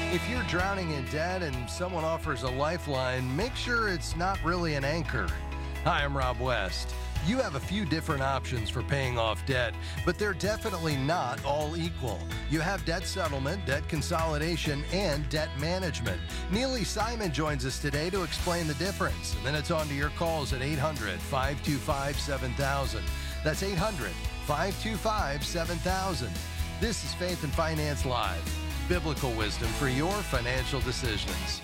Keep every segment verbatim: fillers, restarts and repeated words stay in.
If you're drowning in debt and someone offers a lifeline, make sure it's not really an anchor. Hi, I'm Rob West. You have a few different options for paying off debt, but they're definitely not all equal. You have debt settlement, debt consolidation, and debt management. Neely Simon joins us today to explain the difference. And then it's on to your calls at eight hundred, five two five, seven thousand. That's eight hundred, five two five, seven thousand. This is Faith and Finance Live. Biblical wisdom for your financial decisions.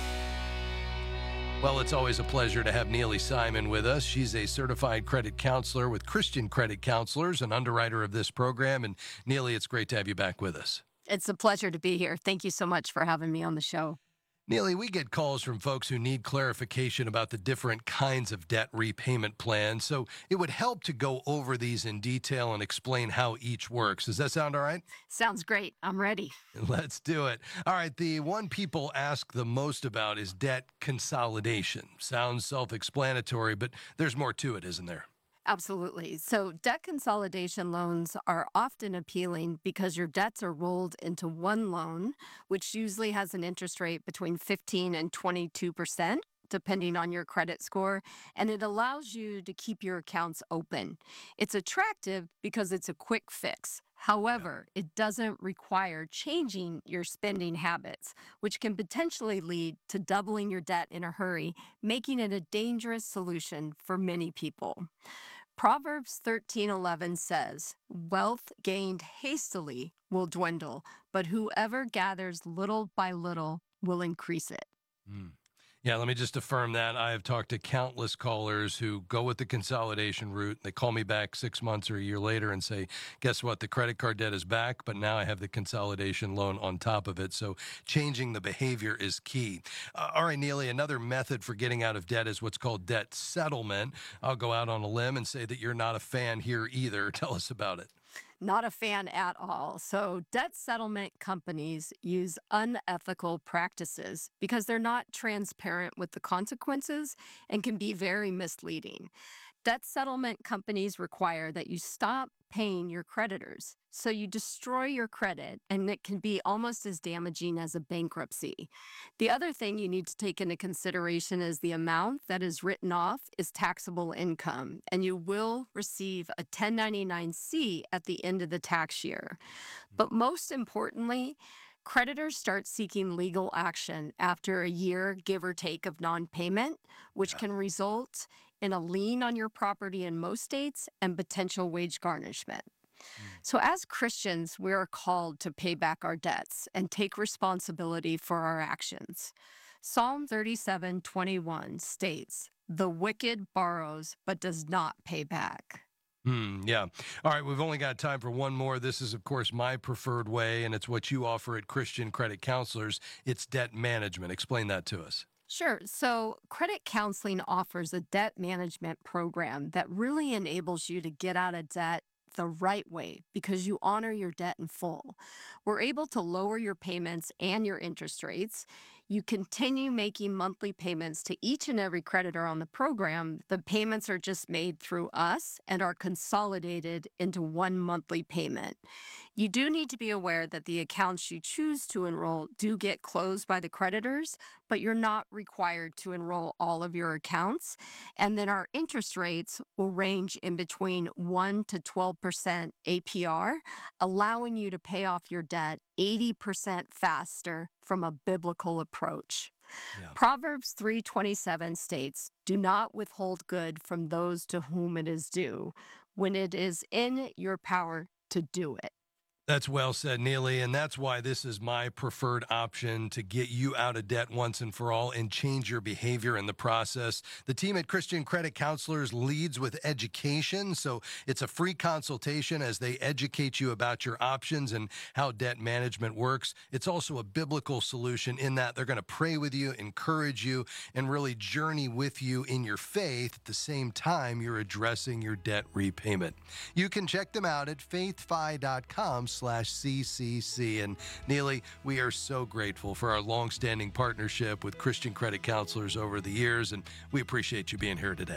Well, it's always a pleasure to have Neely Simon with us. She's a certified credit counselor with Christian Credit Counselors, an underwriter of this program. And Neely, it's great to have you back with us. It's a pleasure to be here. Thank you so much for having me on the show. Neely, we get calls from folks who need clarification about the different kinds of debt repayment plans. So it would help to go over these in detail and explain how each works. Does that sound all right? Sounds great. I'm ready. Let's do it. All right. The one people ask the most about is debt consolidation. Sounds self-explanatory, but there's more to it, isn't there? Absolutely. So debt consolidation loans are often appealing because your debts are rolled into one loan, which usually has an interest rate between fifteen and twenty-two percent, depending on your credit score, and it allows you to keep your accounts open. It's attractive because it's a quick fix. However, it doesn't require changing your spending habits, which can potentially lead to doubling your debt in a hurry, making it a dangerous solution for many people. Proverbs thirteen eleven says, "Wealth gained hastily will dwindle, but whoever gathers little by little will increase it." Mm. Yeah, let me just affirm that. I have talked to countless callers who go with the consolidation route. They call me back six months or a year later and say, guess what? The credit card debt is back, but now I have the consolidation loan on top of it. So changing the behavior is key. Uh, all right, Neely, another method for getting out of debt is what's called debt settlement. I'll go out on a limb and say that you're not a fan here either. Tell us about it. Not a fan at all. So debt settlement companies use unethical practices because they're not transparent with the consequences and can be very misleading. Debt settlement companies require that you stop paying your creditors. So you destroy your credit, and it can be almost as damaging as a bankruptcy. The other thing you need to take into consideration is the amount that is written off is taxable income, and you will receive a ten ninety-nine C at the end of the tax year. But most importantly, creditors start seeking legal action after a year, give or take, of non-payment, which can result in a lien on your property in most states and potential wage garnishment. Mm. So as Christians, we are called to pay back our debts and take responsibility for our actions. Psalm thirty-seven twenty-one states, "The wicked borrows but does not pay back." Hmm, yeah. All right, we've only got time for one more. This is, of course, my preferred way, and it's what you offer at Christian Credit Counselors. It's debt management. Explain that to us. Sure. So credit counseling offers a debt management program that really enables you to get out of debt the right way because you honor your debt in full. We're able to lower your payments and your interest rates. You continue making monthly payments to each and every creditor on the program. The payments are just made through us and are consolidated into one monthly payment. You do need to be aware that the accounts you choose to enroll do get closed by the creditors, but you're not required to enroll all of your accounts. And then our interest rates will range in between one to twelve percent A P R, allowing you to pay off your debt eighty percent faster from a biblical approach. Yeah. Proverbs three twenty-seven states, "Do not withhold good from those to whom it is due, when it is in your power to do it." That's well said, Neely, and that's why this is my preferred option to get you out of debt once and for all and change your behavior in the process. The team at Christian Credit Counselors leads with education, so it's a free consultation as they educate you about your options and how debt management works. It's also a biblical solution in that they're going to pray with you, encourage you, and really journey with you in your faith at the same time you're addressing your debt repayment. You can check them out at faithfi.com slash CCC. And Neely, we are so grateful for our longstanding partnership with Christian Credit Counselors over the years, and we appreciate you being here today.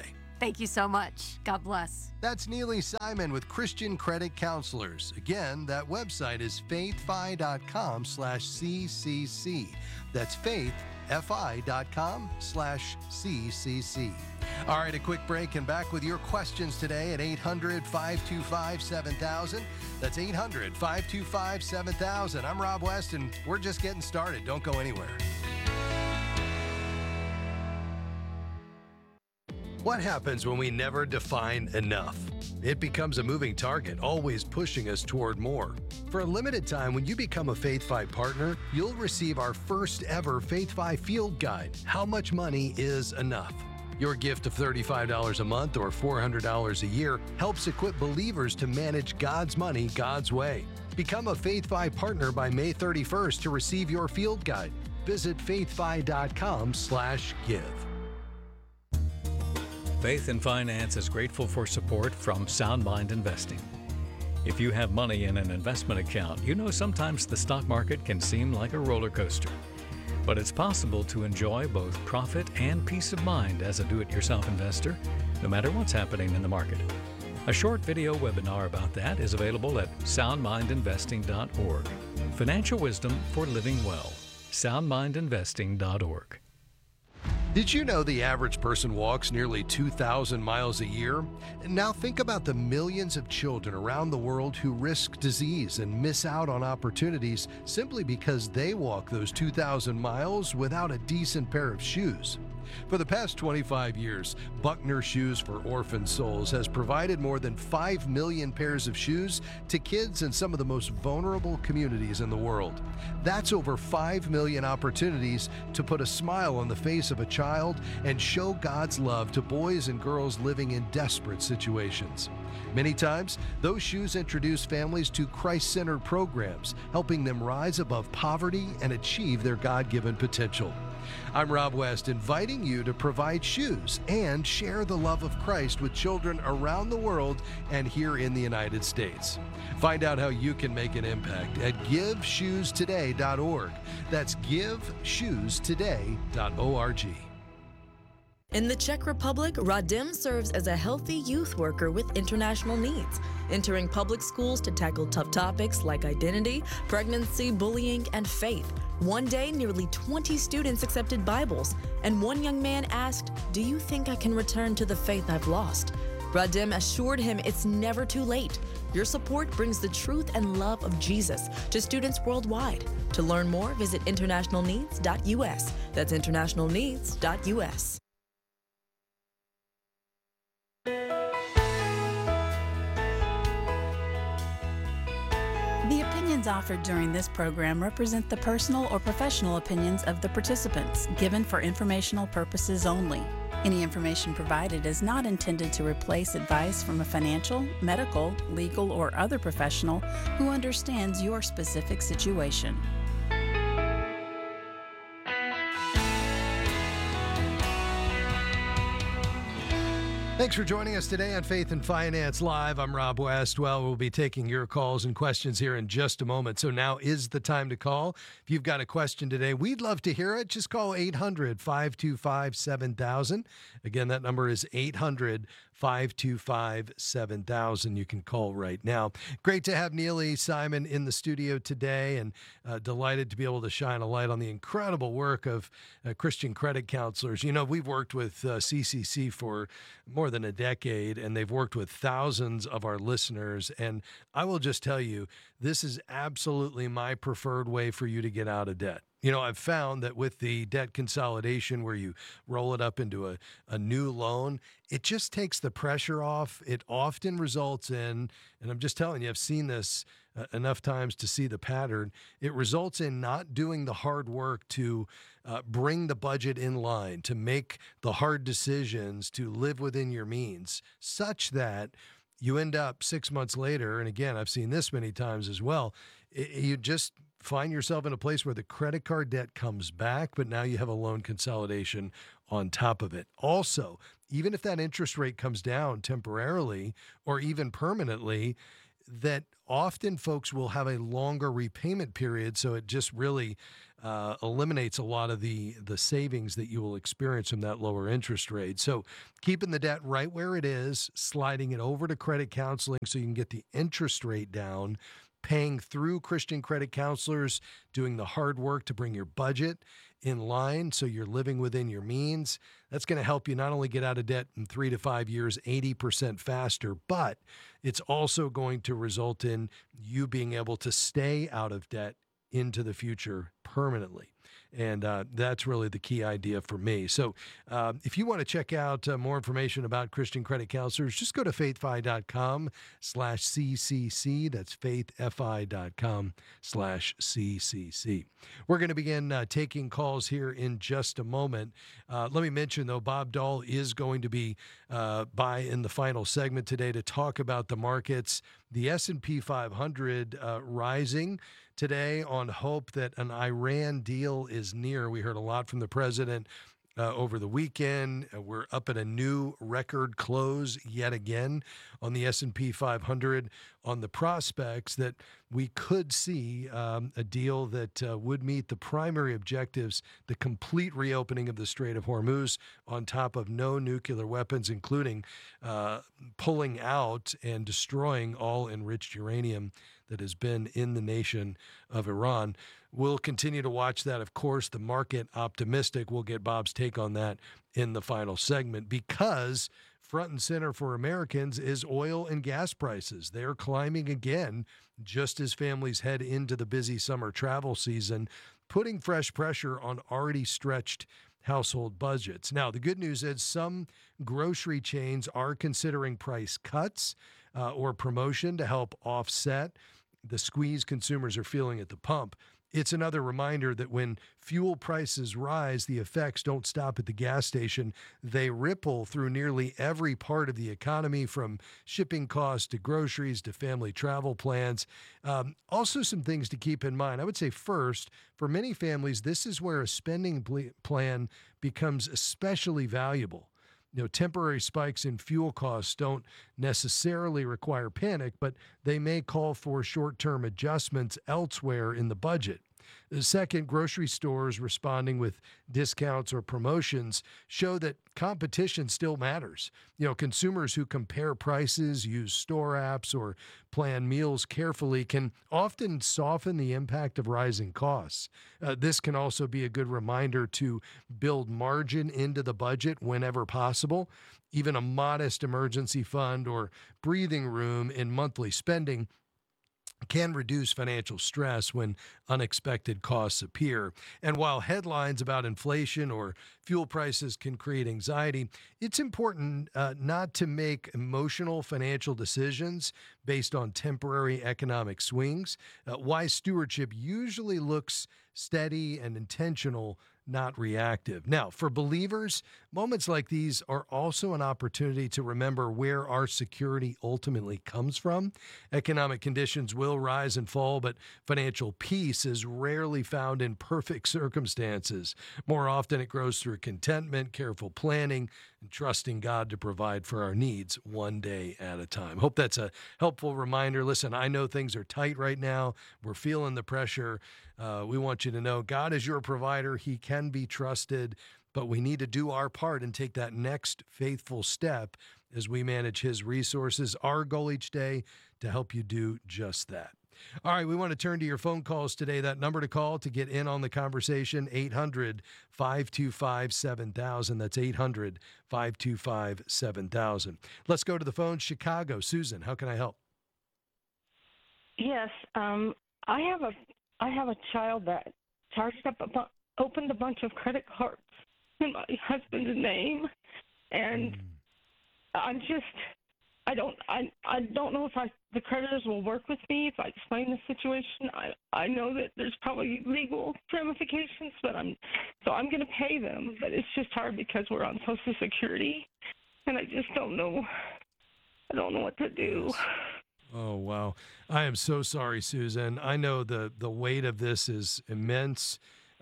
Thank you so much. God bless. That's Neely Simon with Christian Credit Counselors. Again, that website is faithfi.com slash CCC. That's faith, F-I dot com slash C-C-C. All right, a quick break and back with your questions today at eight hundred, five two five, seven thousand. That's eight hundred, five two five, seven thousand. I'm Rob West, and we're just getting started. Don't go anywhere. What happens when we never define enough? It becomes a moving target, always pushing us toward more. For a limited time, when you become a FaithFi partner, you'll receive our first ever FaithFi Field Guide, How Much Money is Enough? Your gift of thirty-five dollars a month or four hundred dollars a year helps equip believers to manage God's money God's way. Become a FaithFi partner by May thirty-first to receive your field guide. Visit faithfi.com slash give. Faith and Finance is grateful for support from Sound Mind Investing. If you have money in an investment account, you know sometimes the stock market can seem like a roller coaster. But it's possible to enjoy both profit and peace of mind as a do-it-yourself investor, no matter what's happening in the market. A short video webinar about that is available at sound mind investing dot org. Financial wisdom for living well. sound mind investing dot org. Did you know the average person walks nearly two thousand miles a year? Now think about the millions of children around the world who risk disease and miss out on opportunities simply because they walk those two thousand miles without a decent pair of shoes. For the past twenty-five years, Buckner Shoes for Orphan Souls has provided more than five million pairs of shoes to kids in some of the most vulnerable communities in the world. That's over five million opportunities to put a smile on the face of a child and show God's love to boys and girls living in desperate situations. Many times, those shoes introduce families to Christ-centered programs, helping them rise above poverty and achieve their God-given potential. I'm Rob West, inviting you to provide shoes and share the love of Christ with children around the world and here in the United States. Find out how you can make an impact at give shoes today dot org. That's give shoes today dot org. In the Czech Republic, Radim serves as a healthy youth worker with international needs, entering public schools to tackle tough topics like identity, pregnancy, bullying, and faith. One day, nearly twenty students accepted Bibles, and one young man asked, "Do you think I can return to the faith I've lost?" Radim assured him it's never too late. Your support brings the truth and love of Jesus to students worldwide. To learn more, visit international needs dot U S. That's international needs dot U S. The opinions offered during this program represent the personal or professional opinions of the participants, given for informational purposes only. Any information provided is not intended to replace advice from a financial, medical, legal, or other professional who understands your specific situation. Thanks for joining us today on Faith and Finance Live. I'm Rob West. Well, we'll be taking your calls and questions here in just a moment. So now is the time to call. If you've got a question today, we'd love to hear it. Just call eight hundred, five two five, seven thousand. Again, that number is eight hundred, five two five, seven thousand. You can call right now. Great to have Neely Simon in the studio today, and uh, delighted to be able to shine a light on the incredible work of uh, Christian Credit Counselors. You know, we've worked with uh, C C C for more than a decade, and they've worked with thousands of our listeners. And I will just tell you, this is absolutely my preferred way for you to get out of debt. You know, I've found that with the debt consolidation where you roll it up into a, a new loan, it just takes the pressure off. It often results in, and I'm just telling you, I've seen this uh, enough times to see the pattern, it results in not doing the hard work to uh, bring the budget in line, to make the hard decisions, to live within your means, such that you end up six months later, and again, I've seen this many times as well, it, you just find yourself in a place where the credit card debt comes back, but now you have a loan consolidation on top of it. Also, even if that interest rate comes down temporarily or even permanently, that often folks will have a longer repayment period, so it just really uh, eliminates a lot of the the savings that you will experience from that lower interest rate. So keeping the debt right where it is, sliding it over to credit counseling so you can get the interest rate down, paying through Christian credit counselors, doing the hard work to bring your budget in line so you're living within your means. That's going to help you not only get out of debt in three to five years, eighty percent faster, but it's also going to result in you being able to stay out of debt into the future permanently. And uh, that's really the key idea for me. So uh, if you want to check out uh, more information about Christian Credit Counselors, just go to faithfi.com slash CCC. That's faithfi.com slash CCC. We're going to begin uh, taking calls here in just a moment. Uh, let me mention, though, Bob Dahl is going to be uh, by in the final segment today to talk about the markets. The S and P five hundred uh, rising today on hope that an Iran deal is near. We heard a lot from the president uh, over the weekend. Uh, we're up at a new record close yet again on the S and P five hundred on the prospects that we could see um, a deal that uh, would meet the primary objectives, the complete reopening of the Strait of Hormuz on top of no nuclear weapons, including uh, pulling out and destroying all enriched uranium that has been in the nation of Iran. We'll continue to watch that, of course. The market optimistic. We'll get Bob's take on that in the final segment because front and center for Americans is oil and gas prices. They're climbing again just as families head into the busy summer travel season, putting fresh pressure on already stretched household budgets. Now, the good news is some grocery chains are considering price cuts uh, or promotion to help offset the squeeze consumers are feeling at the pump. It's another reminder that when fuel prices rise, the effects don't stop at the gas station. They ripple through nearly every part of the economy, from shipping costs to groceries to family travel plans. Um, also, some things to keep in mind. I would say first, for many families, this is where a spending pl- plan becomes especially valuable. You know, temporary spikes in fuel costs don't necessarily require panic, but they may call for short-term adjustments elsewhere in the budget. The second, grocery stores responding with discounts or promotions show that competition still matters. You know, consumers who compare prices, use store apps, or plan meals carefully can often soften the impact of rising costs. Uh, this can also be a good reminder to build margin into the budget whenever possible. Even a modest emergency fund or breathing room in monthly spending can reduce financial stress when unexpected costs appear. And while headlines about inflation or fuel prices can create anxiety, it's important uh, not to make emotional financial decisions based on temporary economic swings. Uh, wise stewardship usually looks steady and intentional, not reactive. Now, for believers, moments like these are also an opportunity to remember where our security ultimately comes from. Economic conditions will rise and fall, but financial peace is rarely found in perfect circumstances. More often, it grows through contentment, careful planning, and trusting God to provide for our needs one day at a time. Hope that's a helpful reminder. Listen, I know things are tight right now. We're feeling the pressure. Uh, we want you to know God is your provider. He can be trusted, but we need to do our part and take that next faithful step as we manage His resources. Our goal each day to help you do just that. All right, we want to turn to your phone calls today. That number to call to get in on the conversation, eight hundred, five two five, seven thousand. That's eight hundred, five two five, seven thousand. Let's go to the phone. Chicago. Susan, how can I help? Yes, um, I have a I have a child that charged up a bu- opened a bunch of credit cards in my husband's name, and mm. I'm just I don't I I don't know if I the creditors will work with me if I explain the situation. I I know that there's probably legal ramifications, but I'm so I'm going to pay them, but it's just hard because we're on Social Security, and I just don't know I don't know what to do. Yes. Oh, wow. I am so sorry, Susan. I know the, the weight of this is immense.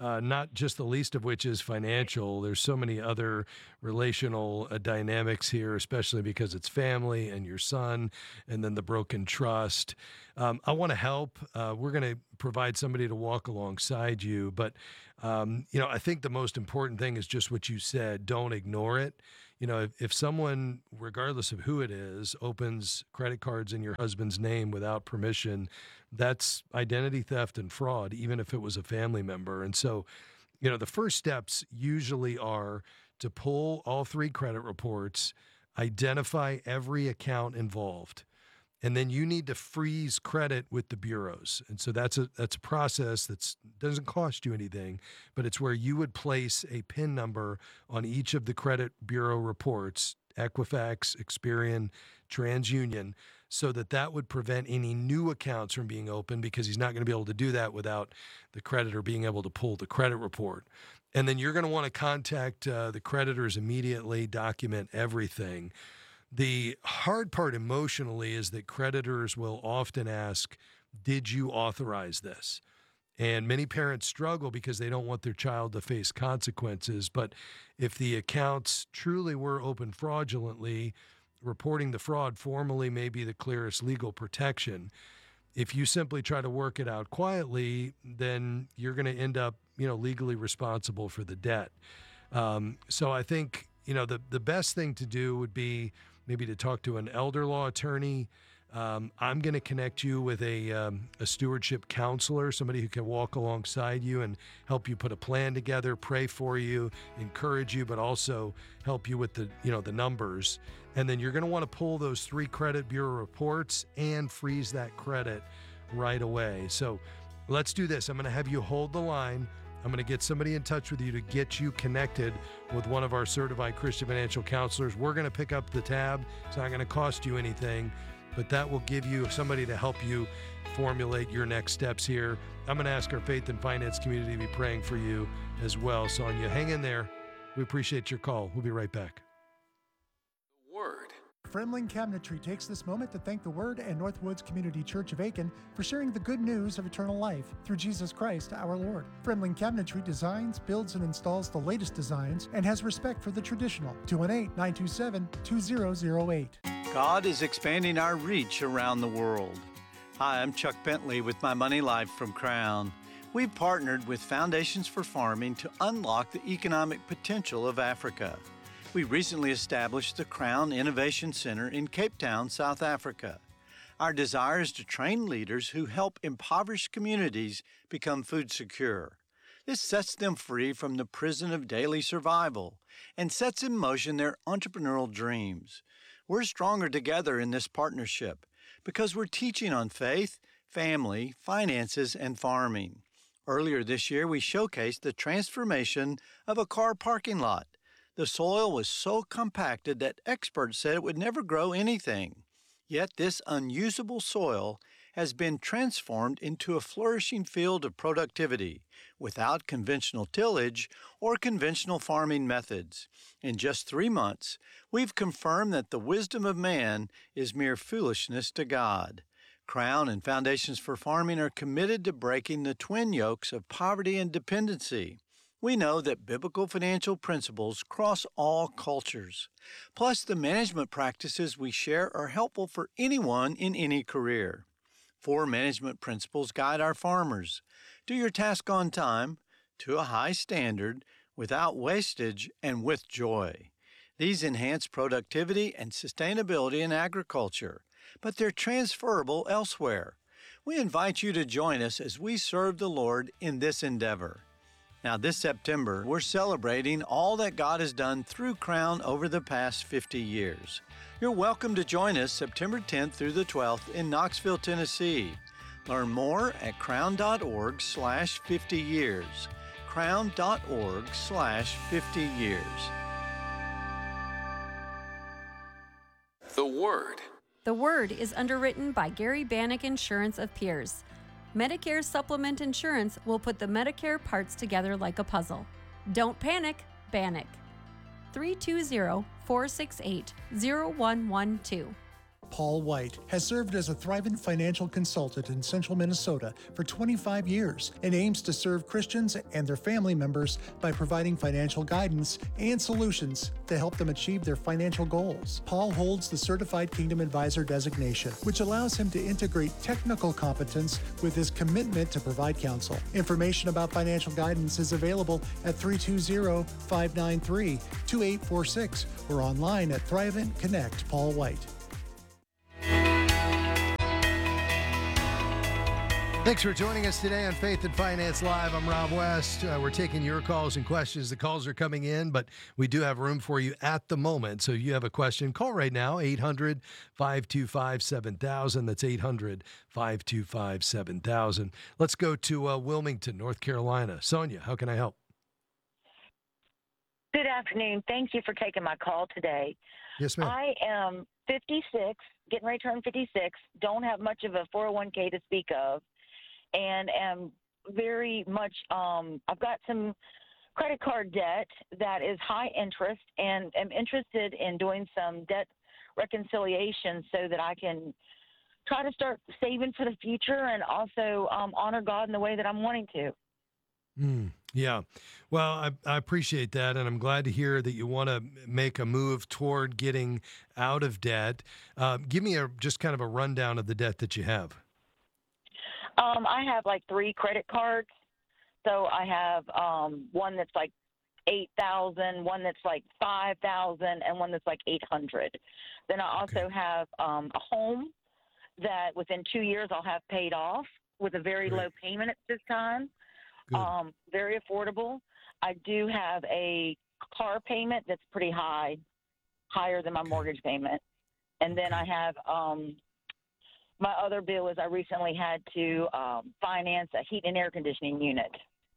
Uh, not just the least of which is financial. There's so many other relational uh, dynamics here, especially because it's family and your son, and then the broken trust. Um, I want to help. Uh, we're going to provide somebody to walk alongside you. But, um, you know, I think the most important thing is just what you said. Don't ignore it. You know, if, if someone, regardless of who it is, opens credit cards in your husband's name without permission, that's identity theft and fraud, even if it was a family member. And so, you know, the first steps usually are to pull all three credit reports, identify every account involved, and then you need to freeze credit with the bureaus. And so that's a that's a process that doesn't cost you anything, but it's where you would place a PIN number on each of the credit bureau reports, Equifax, Experian, TransUnion, so that that would prevent any new accounts from being opened, because he's not going to be able to do that without the creditor being able to pull the credit report. And then you're going to want to contact uh, the creditors immediately, document everything. The hard part emotionally is that creditors will often ask, did you authorize this? And many parents struggle because they don't want their child to face consequences. But if the accounts truly were opened fraudulently, reporting the fraud formally may be the clearest legal protection. If you simply try to work it out quietly, then you're going to end up, you know, legally responsible for the debt. Um, so I think, you know, the, the best thing to do would be maybe to talk to an elder law attorney. Um, I'm going to connect you with a, um, a stewardship counselor, somebody who can walk alongside you and help you put a plan together, pray for you, encourage you, but also help you with the, you know, the numbers. And then you're going to want to pull those three credit bureau reports and freeze that credit right away. So let's do this. I'm going to have you hold the line. I'm going to get somebody in touch with you to get you connected with one of our certified Christian financial counselors. We're going to pick up the tab. It's not going to cost you anything, but that will give you somebody to help you formulate your next steps here. I'm going to ask our faith and finance community to be praying for you as well. Sonia, hang in there. We appreciate your call. We'll be right back. Fremling Cabinetry takes this moment to thank the Word and Northwoods Community Church of Aiken for sharing the good news of eternal life through Jesus Christ our Lord. Fremling Cabinetry designs, builds, and installs the latest designs and has respect for the traditional. two one eight, nine two seven, two zero zero eight. God is expanding our reach around the world. Hi, I'm Chuck Bentley with My Money Life from Crown. We've partnered with Foundations for Farming to unlock the economic potential of Africa. We recently established the Crown Innovation Center in Cape Town, South Africa. Our desire is to train leaders who help impoverished communities become food secure. This sets them free from the prison of daily survival and sets in motion their entrepreneurial dreams. We're stronger together in this partnership because we're teaching on faith, family, finances, and farming. Earlier this year, we showcased the transformation of a car parking lot. The soil was so compacted that experts said it would never grow anything. Yet this unusable soil has been transformed into a flourishing field of productivity without conventional tillage or conventional farming methods. In just three months, we've confirmed that the wisdom of man is mere foolishness to God. Crown and Foundations for Farming are committed to breaking the twin yokes of poverty and dependency. We know that biblical financial principles cross all cultures. Plus, the management practices we share are helpful for anyone in any career. Four management principles guide our farmers. Do your task on time, to a high standard, without wastage, and with joy. These enhance productivity and sustainability in agriculture, but they're transferable elsewhere. We invite you to join us as we serve the Lord in this endeavor. Now, this September, we're celebrating all that God has done through Crown over the past fifty years. You're welcome to join us September tenth through the twelfth in Knoxville, Tennessee. Learn more at crown.org slash 50 years. crown.org slash 50 years. The Word. The Word is underwritten by Gary Bannock Insurance of Pierce. Medicare Supplement Insurance will put the Medicare parts together like a puzzle. Don't panic, Bannock. three two zero, four six eight, zero one one two. Paul White, has served as a Thrivent financial consultant in central Minnesota for twenty-five years and aims to serve Christians and their family members by providing financial guidance and solutions to help them achieve their financial goals. Paul holds the Certified Kingdom Advisor designation, which allows him to integrate technical competence with his commitment to provide counsel. Information about financial guidance is available at three two zero, five nine three, two eight four six or online at Thrivent Connect Paul White. Thanks for joining us today on Faith and Finance Live. I'm Rob West. Uh, we're taking your calls and questions. The calls are coming in, but we do have room for you at the moment. So if you have a question, call right now, eight hundred, five two five, seven thousand. That's eight hundred, five two five, seven thousand. Let's go to uh, Wilmington, North Carolina. Sonia, how can I help? Good afternoon. Thank you for taking my call today. Yes, ma'am. I am fifty-six, getting ready to turn fifty-six, don't have much of a four oh one k to speak of, and am very much, um, I've got some credit card debt that is high interest, and am interested in doing some debt reconciliation so that I can try to start saving for the future and also um, honor God in the way that I'm wanting to. Mm, yeah. Well, I, I appreciate that, and I'm glad to hear that you want to make a move toward getting out of debt. Uh, give me a just kind of a rundown of the debt that you have. Um, I have like three credit cards. So I have um, one that's like eight thousand, one that's like five thousand, and one that's like eight hundred. Then I also okay. have um, a home that within two years I'll have paid off with a very Great. low payment at this time. Um, very affordable. I do have a car payment that's pretty high, higher than my okay. mortgage payment. And then I have um, my other bill is I recently had to um, finance a heat and air conditioning unit.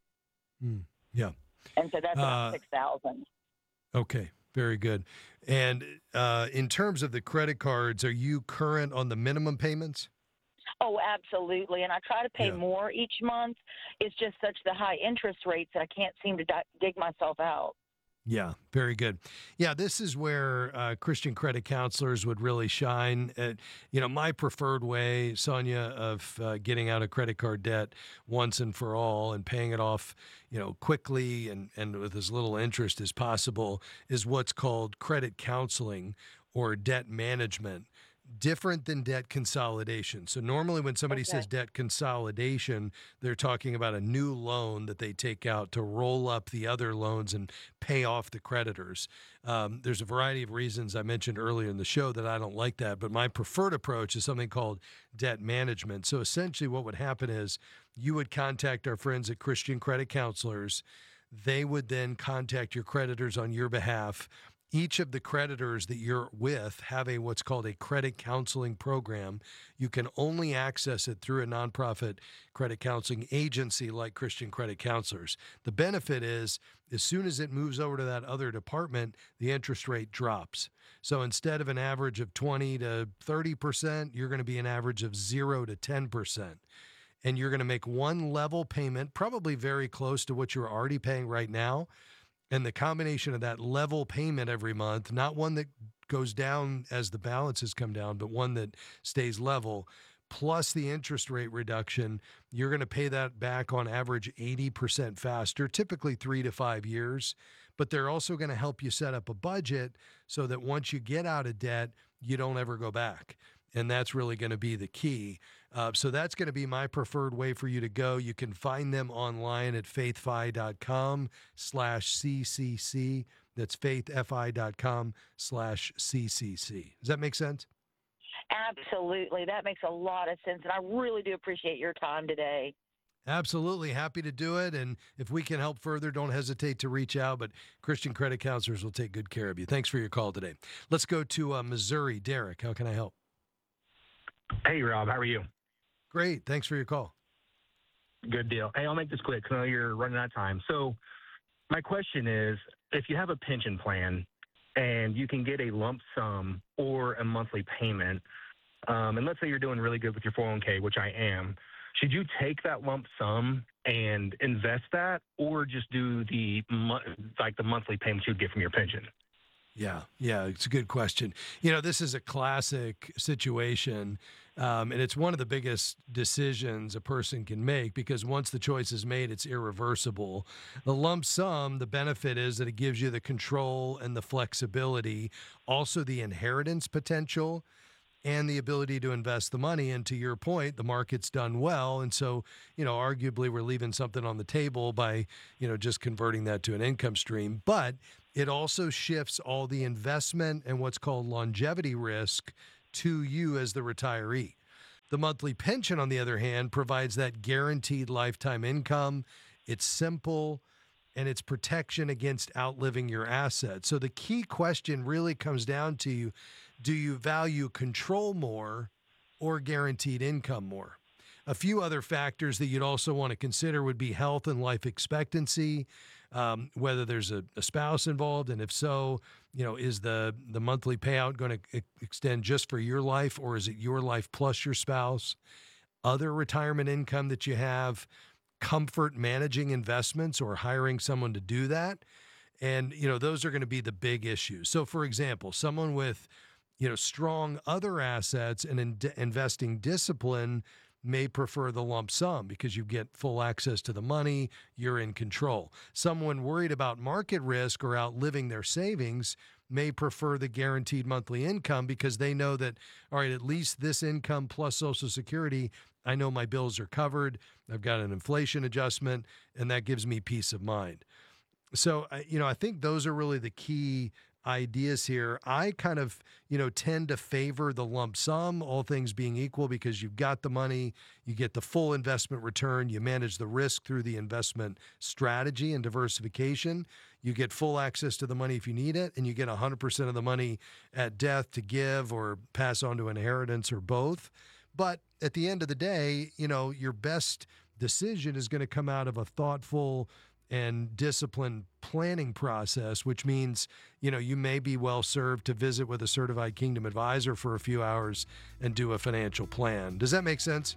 Mm, yeah. And so that's about uh, six thousand dollars. Okay, very good. And uh, in terms of the credit cards, are you current on the minimum payments? Oh, absolutely. And I try to pay yeah. more each month. It's just such the high interest rates that I can't seem to di- dig myself out. Yeah, very good. Yeah, this is where uh, Christian credit counselors would really shine. At, you know, my preferred way, Sonia, of uh, getting out of credit card debt once and for all and paying it off, you know, quickly and, and with as little interest as possible is what's called credit counseling or debt management. Different than debt consolidation. So normally when somebody okay. says debt consolidation, they're talking about a new loan that they take out to roll up the other loans and pay off the creditors. Um, there's a variety of reasons I mentioned earlier in the show that I don't like that, but my preferred approach is something called debt management. So essentially what would happen is you would contact our friends at Christian Credit Counselors. They would then contact your creditors on your behalf. Each of the creditors that you're with have a what's called a credit counseling program. You can only access it through a nonprofit credit counseling agency like Christian Credit Counselors. The benefit is as soon as it moves over to that other department, the interest rate drops. So instead of an average of twenty to thirty percent, you're going to be an average of zero to ten percent. And you're going to make one level payment, probably very close to what you're already paying right now. And the combination of that level payment every month, not one that goes down as the balances come down, but one that stays level, plus the interest rate reduction, you're going to pay that back on average eighty percent faster, typically three to five years. But they're also going to help you set up a budget so that once you get out of debt, you don't ever go back. And that's really going to be the key. Uh, so that's going to be my preferred way for you to go. You can find them online at faithfi.com slash CCC. That's faithfi.com slash CCC. Does that make sense? Absolutely. That makes a lot of sense. And I really do appreciate your time today. Absolutely. Happy to do it. And if we can help further, don't hesitate to reach out. But Christian Credit Counselors will take good care of you. Thanks for your call today. Let's go to uh, Missouri. Derek, how can I help? Hey, Rob. How are you? Great. Thanks for your call. Good deal. Hey, I'll make this quick because I know you're running out of time. So my question is, if you have a pension plan and you can get a lump sum or a monthly payment, um, and let's say you're doing really good with your four oh one k, which I am, should you take that lump sum and invest that or just do the mo- like the monthly payments you'd get from your pension? Yeah, yeah, it's a good question. You know, this is a classic situation, um, and it's one of the biggest decisions a person can make because once the choice is made, it's irreversible. The lump sum, the benefit is that it gives you the control and the flexibility, also the inheritance potential, and the ability to invest the money. And to your point, the market's done well. And so, you know, arguably we're leaving something on the table by, you know, just converting that to an income stream. But it also shifts all the investment and what's called longevity risk to you as the retiree. The monthly pension, on the other hand, provides that guaranteed lifetime income. It's simple, and it's protection against outliving your assets. So the key question really comes down to, do you value control more or guaranteed income more? A few other factors that you'd also want to consider would be health and life expectancy, um, whether there's a, a spouse involved, and if so, you know, is the, the monthly payout going to extend just for your life, or is it your life plus your spouse? Other retirement income that you have, comfort managing investments or hiring someone to do that. And, you know, those are going to be the big issues. So, for example, someone with, you know, strong other assets and in- investing discipline may prefer the lump sum because you get full access to the money, you're in control. Someone worried about market risk or outliving their savings may prefer the guaranteed monthly income because they know that, all right, at least this income plus Social Security, I know my bills are covered, I've got an inflation adjustment, and that gives me peace of mind. So, you know, I think those are really the key ideas here. I kind of, you know, tend to favor the lump sum, all things being equal, because you've got the money, you get the full investment return, you manage the risk through the investment strategy and diversification, you get full access to the money if you need it, and you get one hundred percent of the money at death to give or pass on to inheritance or both. But at the end of the day, you know, your best decision is going to come out of a thoughtful and disciplined planning process, which means, you know, you may be well served to visit with a certified Kingdom advisor for a few hours and do a financial plan. Does that make sense?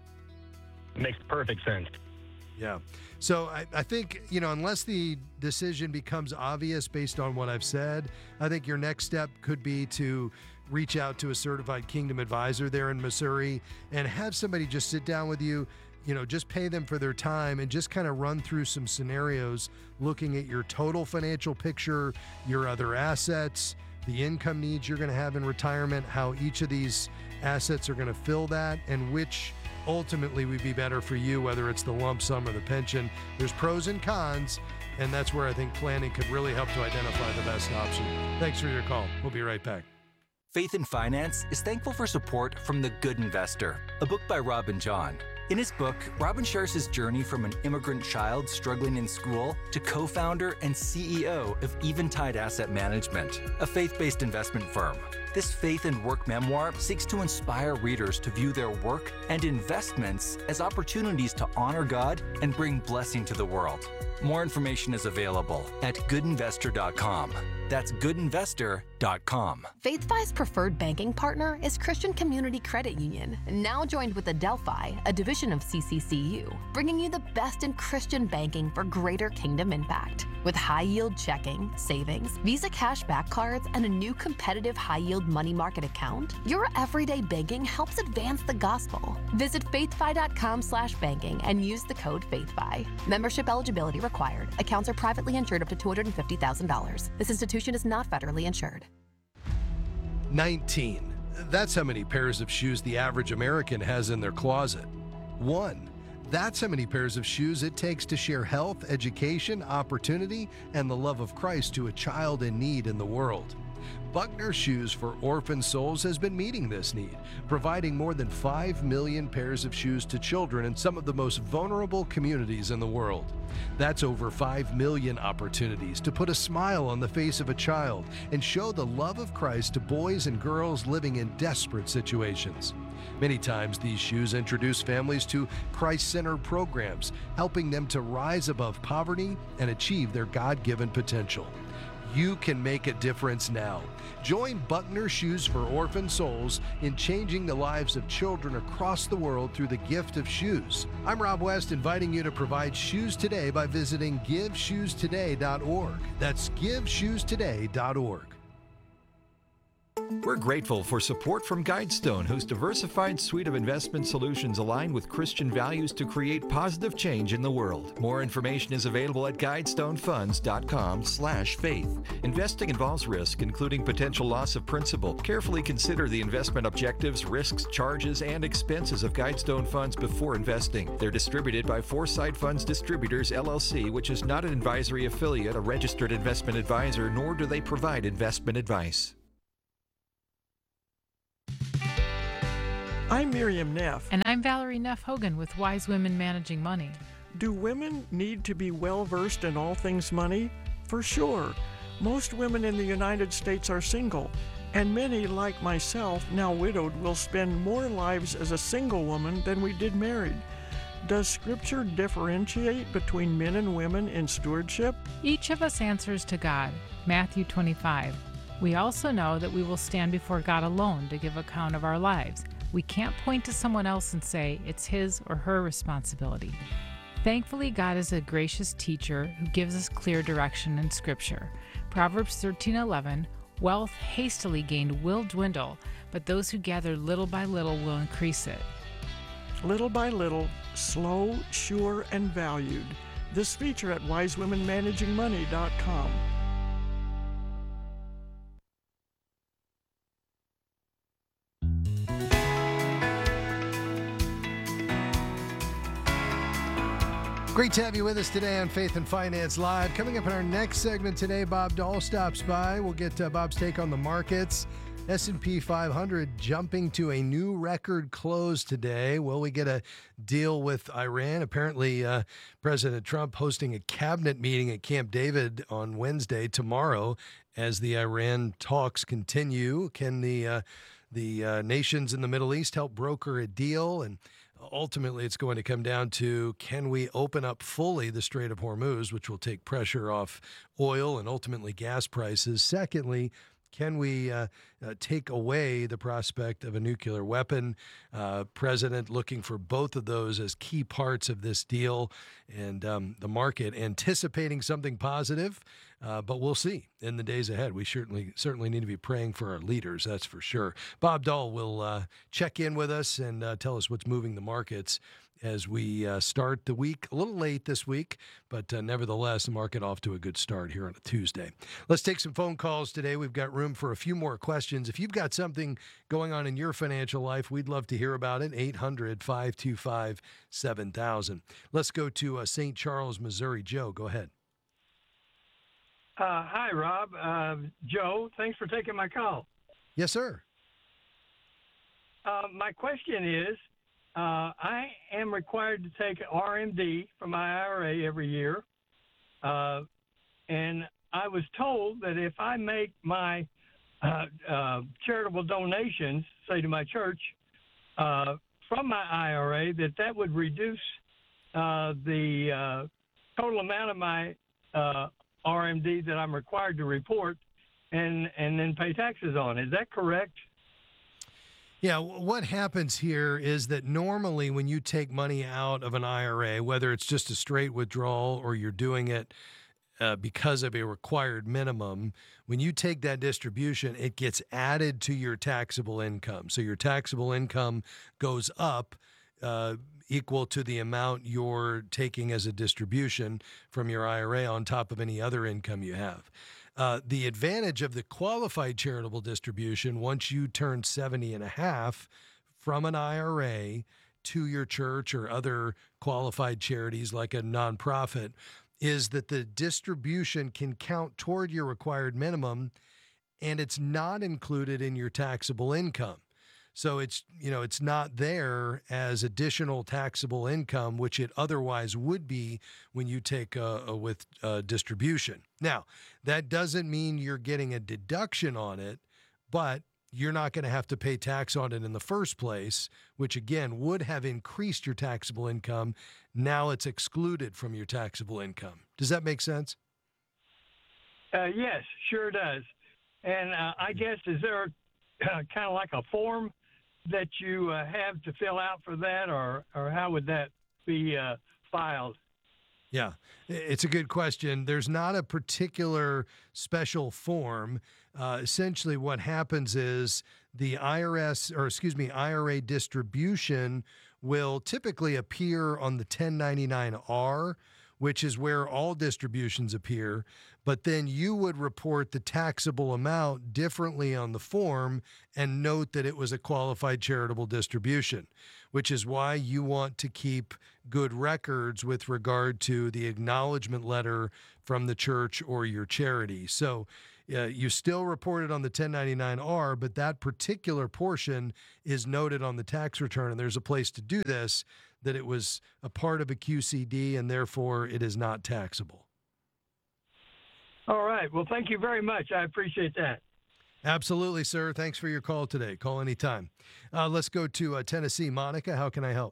Makes perfect sense. Yeah. So I, I think, you know, unless the decision becomes obvious based on what I've said, I think your next step could be to reach out to a certified Kingdom advisor there in Missouri and have somebody just sit down with you. You know, just pay them for their time and just kind of run through some scenarios looking at your total financial picture, your other assets, the income needs you're going to have in retirement, how each of these assets are going to fill that, and which ultimately would be better for you, whether it's the lump sum or the pension. There's pros and cons, and that's where I think planning could really help to identify the best option. Thanks for your call. We'll be right back. Faith in Finance is thankful for support from The Good Investor, a book by Robin John. In his book, Robin shares his journey from an immigrant child struggling in school to co-founder and C E O of Eventide Asset Management, a faith-based investment firm. This faith and work memoir seeks to inspire readers to view their work and investments as opportunities to honor God and bring blessing to the world. More information is available at good investor dot com. That's good investor dot com. FaithFi's preferred banking partner is Christian Community Credit Union, now joined with Adelphi, a division of C C C U, bringing you the best in Christian banking for greater kingdom impact. With high-yield checking, savings, Visa cashback cards, and a new competitive high-yield money market account, your everyday banking helps advance the gospel. Visit faithfi dot com slash banking and use the code FaithFi. Membership eligibility required. Accounts are privately insured up to two hundred fifty thousand dollars. This institution is not federally insured. nineteen. That's how many pairs of shoes the average American has in their closet. One. That's how many pairs of shoes it takes to share health, education, opportunity, and the love of Christ to a child in need in the world. Buckner Shoes for Orphan Souls has been meeting this need, providing more than five million pairs of shoes to children in some of the most vulnerable communities in the world. That's over five million opportunities to put a smile on the face of a child and show the love of Christ to boys and girls living in desperate situations. Many times these shoes introduce families to Christ-centered programs, helping them to rise above poverty and achieve their God-given potential. You can make a difference now. Join Buckner Shoes for Orphan Souls in changing the lives of children across the world through the gift of shoes. I'm Rob West, inviting you to provide shoes today by visiting give shoes today dot org. That's give shoes today dot org. We're grateful for support from Guidestone, whose diversified suite of investment solutions align with Christian values to create positive change in the world. More information is available at guidestonefunds.com slash faith. Investing involves risk, including potential loss of principal. Carefully consider the investment objectives, risks, charges, and expenses of Guidestone Funds before investing. They're distributed by Foresight Funds Distributors, L L C, which is not an advisory affiliate, a registered investment advisor, nor do they provide investment advice. I'm Miriam Neff. And I'm Valerie Neff Hogan with Wise Women Managing Money. Do women need to be well-versed in all things money? For sure. Most women in the United States are single, and many, like myself, now widowed, will spend more lives as a single woman than we did married. Does Scripture differentiate between men and women in stewardship? Each of us answers to God, Matthew twenty-five. We also know that we will stand before God alone to give account of our lives. We can't point to someone else and say it's his or her responsibility. Thankfully, God is a gracious teacher who gives us clear direction in Scripture. Proverbs thirteen eleven, wealth hastily gained will dwindle, but those who gather little by little will increase it. Little by little, slow, sure, and valued. This feature at wise women managing money dot com. Great to have you with us today on Faith and Finance Live. Coming up in our next segment today, Bob Dahl stops by. We'll get uh, Bob's take on the markets. S and P five hundred jumping to a new record close today. Will we get a deal with Iran? Apparently, uh, President Trump hosting a cabinet meeting at Camp David on Wednesday, tomorrow, as the Iran talks continue. Can the uh, the uh, nations in the Middle East help broker a deal? And ultimately, it's going to come down to, can we open up fully the Strait of Hormuz, which will take pressure off oil and ultimately gas prices? Secondly, can we uh, uh, take away the prospect of a nuclear weapon? Uh, President looking for both of those as key parts of this deal, and um, the market anticipating something positive, uh, but we'll see in the days ahead. We certainly certainly need to be praying for our leaders, that's for sure. Bob Dahl will uh, check in with us and uh, tell us what's moving the markets as we uh, start the week. A little late this week, but uh, nevertheless, the market off to a good start here on a Tuesday. Let's take some phone calls today. We've got room for a few more questions. If you've got something going on in your financial life, we'd love to hear about it. eight hundred, five two five, seven thousand. Let's go to uh, Saint Charles, Missouri. Joe, go ahead. Uh, hi, Rob. Uh, Joe, thanks for taking my call. Yes, sir. Uh, my question is, Uh, I am required to take R M D from my I R A every year, uh, and I was told that if I make my uh, uh, charitable donations, say to my church, uh, from my I R A, that that would reduce uh, the uh, total amount of my uh, R M D that I'm required to report and, and then pay taxes on. Is that correct? Yeah, what happens here is that normally when you take money out of an I R A, whether it's just a straight withdrawal or you're doing it uh, because of a required minimum, when you take that distribution, it gets added to your taxable income. So your taxable income goes up uh, equal to the amount you're taking as a distribution from your I R A on top of any other income you have. Uh, the advantage of the qualified charitable distribution, once you turn seventy and a half from an I R A to your church or other qualified charities like a nonprofit, is that the distribution can count toward your required minimum, and it's not included in your taxable income. So it's, you know, it's not there as additional taxable income, which it otherwise would be when you take a, a with a distribution. Now, that doesn't mean you're getting a deduction on it, but you're not going to have to pay tax on it in the first place, which again would have increased your taxable income. Now it's excluded from your taxable income. Does that make sense? Uh, yes, sure does. And uh, I guess, is there uh, kind of like a form that you uh, have to fill out for that, or, or how would that be uh, filed? Yeah, it's a good question. There's not a particular special form. Uh, essentially, what happens is the I R S, or excuse me, I R A distribution will typically appear on the ten ninety-nine R, which is where all distributions appear. But then you would report the taxable amount differently on the form and note that it was a qualified charitable distribution, which is why you want to keep good records with regard to the acknowledgement letter from the church or your charity. So uh, you still report it on the ten ninety-nine R, but that particular portion is noted on the tax return, and there's a place to do this, that it was a part of a Q C D and therefore it is not taxable. All right. Well, thank you very much. I appreciate that. Absolutely, sir. Thanks for your call today. Call anytime. Uh, let's go to uh, Tennessee. Monica, how can I help?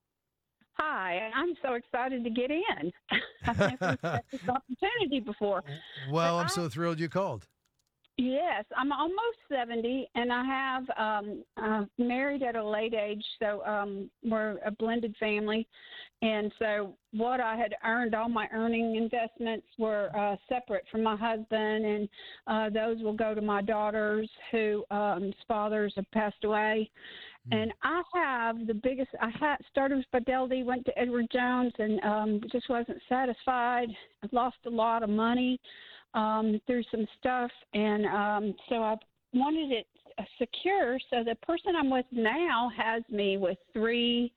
Hi, I'm so excited to get in. I've never had this opportunity before. Well, But I'm I- so thrilled you called. Yes, I'm almost seventy, and I have um, uh, married at a late age, so um, we're a blended family. And so what I had earned, all my earning investments were uh, separate from my husband, and uh, those will go to my daughters whose um, fathers have passed away. And I have the biggest, I had started with Fidelity, went to Edward Jones, and um, just wasn't satisfied. I've lost a lot of money um, through some stuff, and um, so I wanted it uh, secure. So the person I'm with now has me with three,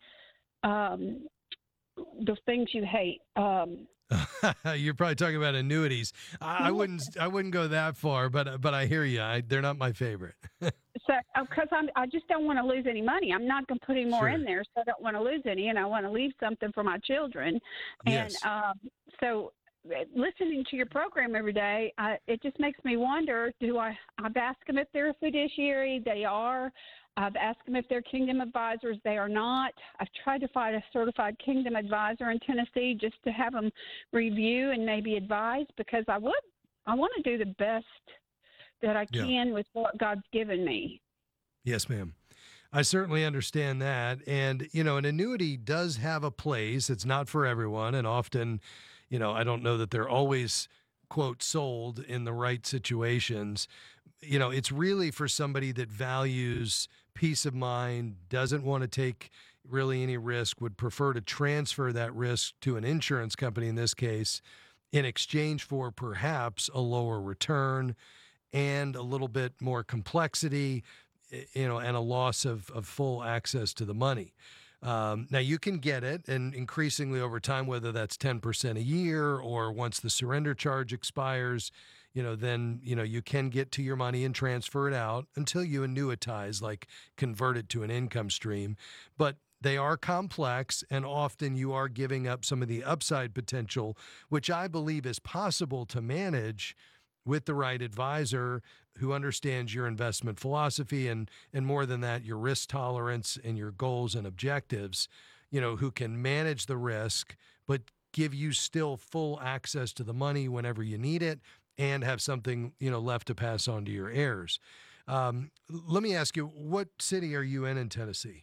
um, the things you hate. Um, You're probably talking about annuities. I, I wouldn't. I wouldn't go that far, but but I hear you. I, they're not my favorite. So, because I'm, I just don't want to lose any money. I'm not going to put any more Sure. in there, so I don't want to lose any, and I want to leave something for my children. And Yes. um, so, uh, listening to your program every day, I, it just makes me wonder: Do I? I've asked them if they're a fiduciary. They are. I've asked them if they're Kingdom advisors. They are not. I've tried to find a certified Kingdom advisor in Tennessee just to have them review and maybe advise, because I would. I want to do the best that I Yeah. can with what God's given me. Yes, ma'am. I certainly understand that. And, you know, an annuity does have a place. It's not for everyone. And often, you know, I don't know that they're always, quote, sold in the right situations. You know, it's really for somebody that values peace of mind, doesn't want to take really any risk, would prefer to transfer that risk to an insurance company in this case, in exchange for perhaps a lower return and a little bit more complexity, eh, you know, and a loss of, of full access to the money. Um, now, you can get it, and increasingly over time, whether that's ten percent a year or once the surrender charge expires, you know, then, you know, you can get to your money and transfer it out until you annuitize, like convert it to an income stream. But they are complex, and often you are giving up some of the upside potential, which I believe is possible to manage with the right advisor who understands your investment philosophy and and more than that, your risk tolerance and your goals and objectives, you know, who can manage the risk but give you still full access to the money whenever you need it and have something, you know, left to pass on to your heirs. Um, let me ask you, what city are you in in Tennessee?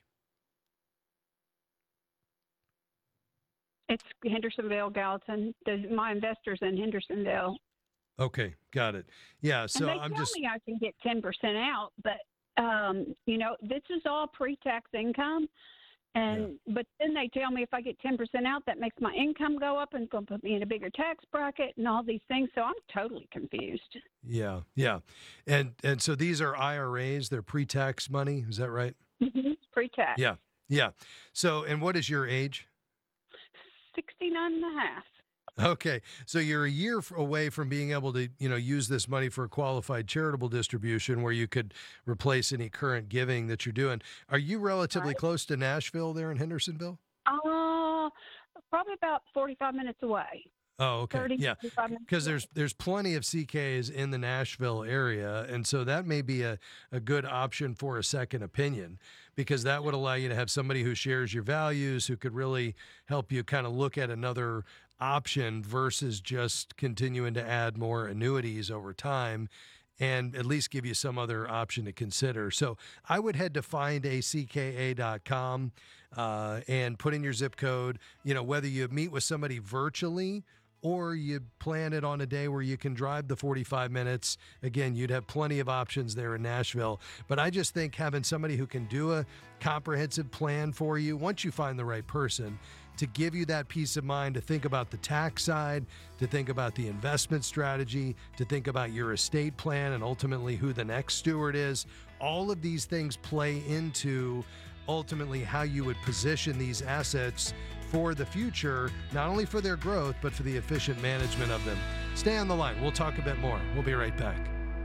It's Hendersonville, Gallatin. The, my investors in Hendersonville. Okay, got it. Yeah, so and they I'm tell just me I can get ten percent out, but um, you know, this is all pre-tax income. And but then they tell me if I get ten percent out, that makes my income go up and it's going to put me in a bigger tax bracket and all these things. So I'm totally confused. yeah, yeah, and and so these are I R As. They're pre-tax money. Is that right? Mm-hmm. Pre-tax. Yeah, yeah. So, and what is your age? sixty-nine and a half. Okay, so you're a year f- away from being able to, you know, use this money for a qualified charitable distribution where you could replace any current giving that you're doing. Are you relatively close to Nashville there in Hendersonville? Uh, probably about forty-five minutes away. Oh, okay. thirty, Yeah. forty-five minutes Because there's there's plenty of C Ks in the Nashville area. And so that may be a, a good option for a second opinion, because that would allow you to have somebody who shares your values, who could really help you kind of look at another option versus just continuing to add more annuities over time. and at least give you some other option to consider. So I would head to find a c k a dot com uh, and put in your zip code, you know, whether you meet with somebody virtually or you plan it on a day where you can drive the forty-five minutes. Again, you'd have plenty of options there in Nashville. But I just think having somebody who can do a comprehensive plan for you, once you find the right person, to give you that peace of mind to think about the tax side, to think about the investment strategy, to think about your estate plan and ultimately who the next steward is. All of these things play into ultimately how you would position these assets for the future, not only for their growth, but for the efficient management of them. Stay on the line. We'll talk a bit more. We'll be right back.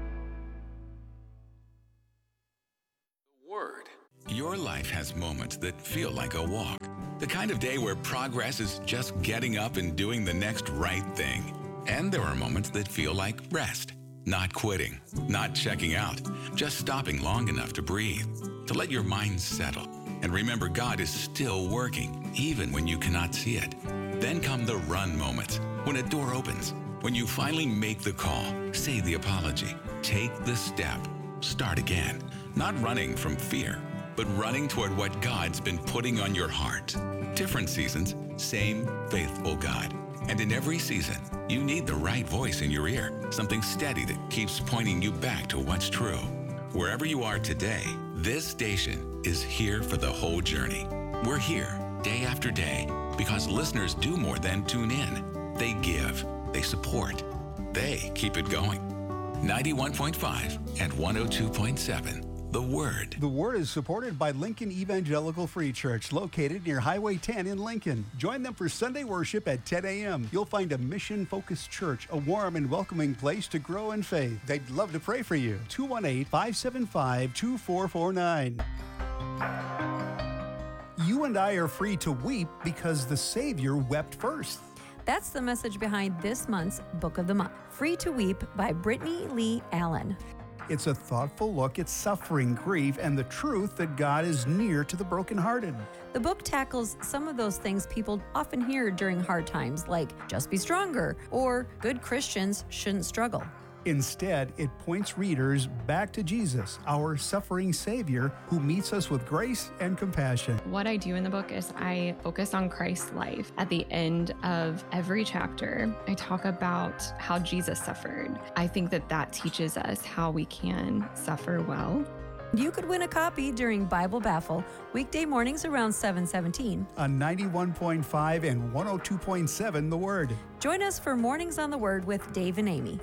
Word. Your life has moments that feel like a walk. The kind of day where progress is just getting up and doing the next right thing. And there are moments that feel like rest. Not quitting, not checking out, just stopping long enough to breathe, to let your mind settle. And remember, God is still working, even when you cannot see it. Then come the run moments, when a door opens, when you finally make the call, say the apology, take the step, start again. Not running from fear, but running toward what God's been putting on your heart. Different seasons, same faithful God. And in every season, you need the right voice in your ear, something steady that keeps pointing you back to what's true. Wherever you are today, this station is here for the whole journey. We're here day after day because listeners do more than tune in. They give, they support, they keep it going. ninety-one point five and one oh two point seven. The Word. The Word is supported by Lincoln Evangelical Free Church, located near Highway ten in Lincoln. Join them for Sunday worship at ten a.m. You'll find a mission-focused church, a warm and welcoming place to grow in faith. They'd love to pray for you. two one eight, five seven five, two four four nine. You and I are free to weep because the Savior wept first. That's the message behind this month's Book of the Month, Free to Weep by Brittany Lee Allen. It's a thoughtful look at suffering, grief, and the truth that God is near to the brokenhearted. The book tackles some of those things people often hear during hard times, like just be stronger or good Christians shouldn't struggle. Instead, it points readers back to Jesus, our suffering Savior, who meets us with grace and compassion. What I do in the book is I focus on Christ's life. At the end of every chapter, I talk about how Jesus suffered. I think that that teaches us how we can suffer well. You could win a copy during Bible Baffle, weekday mornings around seven seventeen. On ninety-one point five and one oh two point seven, The Word. Join us for Mornings on the Word with Dave and Amy.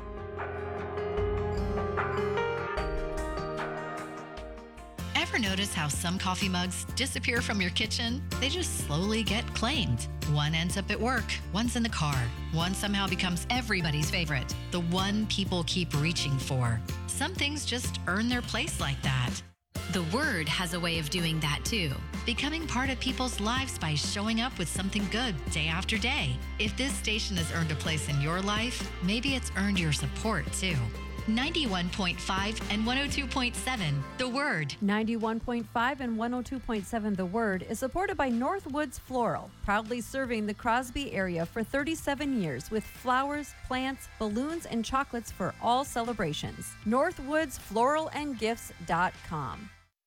Ever notice how some coffee mugs disappear from your kitchen? They just slowly get claimed. One ends up at work, one's in the car, one somehow becomes everybody's favorite, the one people keep reaching for. Some things just earn their place like that. The Word has a way of doing that too, becoming part of people's lives by showing up with something good day after day. If this station has earned a place in your life, maybe it's earned your support too. ninety-one point five and one oh two point seven, The Word. ninety-one point five and one oh two point seven, The Word is supported by Northwoods Floral, proudly serving the Crosby area for thirty-seven years with flowers, plants, balloons, and chocolates for all celebrations. Northwoods Floral and Gifts dot com.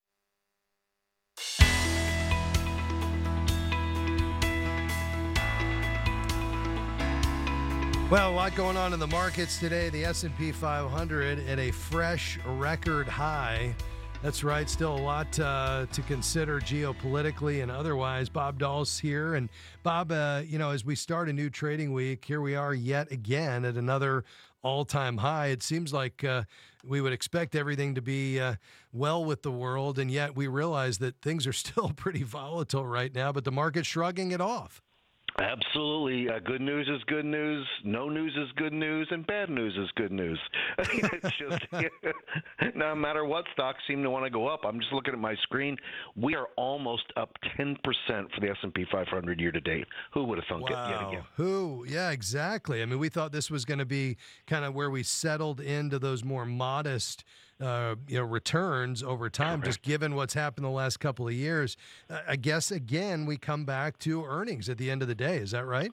Well, a lot going on in the markets today. The S and P five hundred at a fresh record high. That's right, still a lot uh, to consider geopolitically and otherwise. Bob Dahl's here. And Bob, uh, you know, as we start a new trading week, here we are yet again at another all-time high. It seems like uh, we would expect everything to be uh, well with the world, and yet we realize that things are still pretty volatile right now, but the market's shrugging it off. Absolutely. Uh, good news is good news. No news is good news, and bad news is good news. It's just no matter what stocks seem to want to go up. I'm just looking at my screen. We are almost up ten percent for the S and P five hundred year to date. Who would have thunk Wow. it yet again? Who? Yeah, exactly. I mean, we thought this was going to be kind of where we settled into those more modest Uh, you know, returns over time, Correct. just given what's happened the last couple of years. Uh, I guess, again, we come back to earnings at the end of the day. Is that right? E-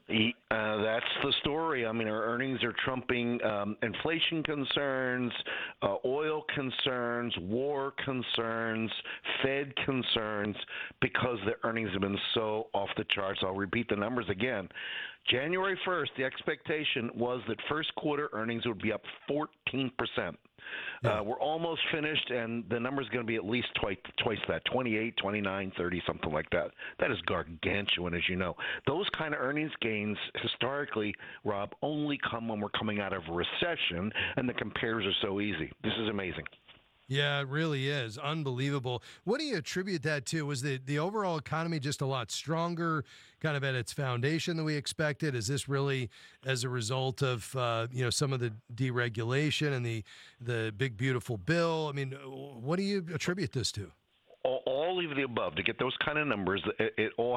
Uh, that's the story. I mean, our earnings are trumping um, inflation concerns, uh, oil concerns, war concerns, Fed concerns, because the earnings have been so off the charts. I'll repeat the numbers again. January first, the expectation was that first quarter earnings would be up fourteen percent. Yeah. Uh, we're almost finished, and the number is going to be at least twice, twice that, twenty-eight, twenty-nine, thirty, something like that. That is gargantuan, as you know. Those kind of earnings gains, historically, Rob, only come when we're coming out of a recession, and the compares are so easy. This is amazing. Yeah, it really is. Unbelievable. What do you attribute that to? Was the, the overall economy just a lot stronger, kind of at its foundation than we expected? Is this really as a result of, uh, you know, some of the deregulation and the, the big, beautiful bill? I mean, what do you attribute this to? All, all of the above. To get those kind of numbers, it, it all